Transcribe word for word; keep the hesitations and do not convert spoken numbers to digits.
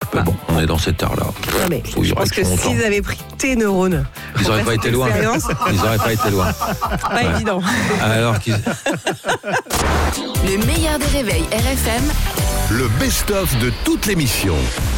bah. bon, on est dans cet art-là. Non, mais je pense que s'ils avaient pris tes neurones, ils n'auraient pas été loin. Ils n'auraient pas été loin. Pas ouais. évident. Alors qu'ils... Le meilleur des réveils R F M. Le best-of de toute l'émission.